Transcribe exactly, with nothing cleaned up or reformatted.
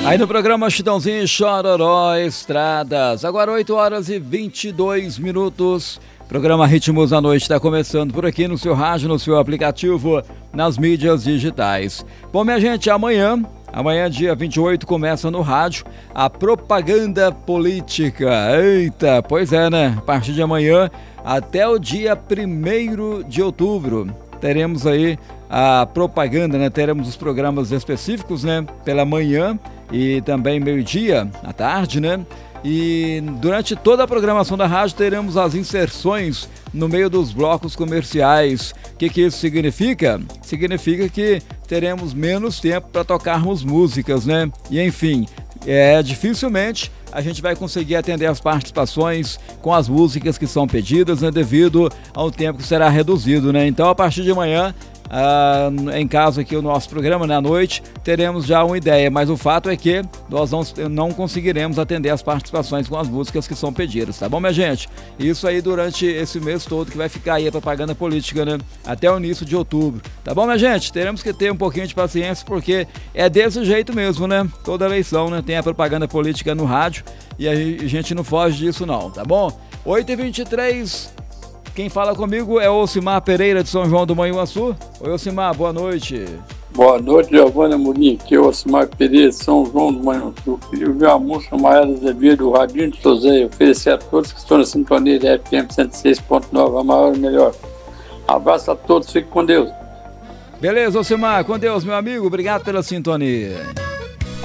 Aí no programa Chitãozinho Chororó Estradas, agora oito horas e vinte e dois minutos. Programa Ritmos da Noite está começando por aqui no seu rádio, no seu aplicativo, nas mídias digitais. Bom, minha gente, amanhã, amanhã dia vinte e oito, começa no rádio a propaganda política. Eita, pois é, né? A partir de amanhã até o dia primeiro de outubro, teremos aí a propaganda, né? Teremos os programas específicos, né? Pela manhã e também meio-dia, à tarde, né? E durante toda a programação da rádio teremos as inserções no meio dos blocos comerciais. O que que isso significa? Significa que teremos menos tempo para tocarmos músicas, né? E enfim, é, dificilmente a gente vai conseguir atender as participações com as músicas que são pedidas, né? Devido ao tempo que será reduzido, né? Então, a partir de amanhã, Ah, em caso aqui o nosso programa, na noite, teremos já uma ideia, mas o fato é que nós não, não conseguiremos atender as participações com as músicas que são pedidas, tá bom, minha gente? Isso aí durante esse mês todo que vai ficar aí a propaganda política, né? Até o início de outubro, tá bom, minha gente? Teremos que ter um pouquinho de paciência, porque é desse jeito mesmo, né? Toda eleição, né? Tem a propaganda política no rádio e a gente não foge disso não, tá bom? oito e vinte e três. Quem fala comigo é o Ocimar Pereira de São João do Manhuaçu. Oi, Ocimar, boa noite. Boa noite, Giovana Murim, aqui é o Ocimar Pereira de São João do Manhuaçu. Queria ouvir a música Maera Azevedo, o Radinho de Sozeia, oferecer a todos que estão na sintonia da F M cento e seis ponto nove, a maior e melhor. Abraço a todos, fique com Deus. Beleza, Ocimar, com Deus, meu amigo, obrigado pela sintonia.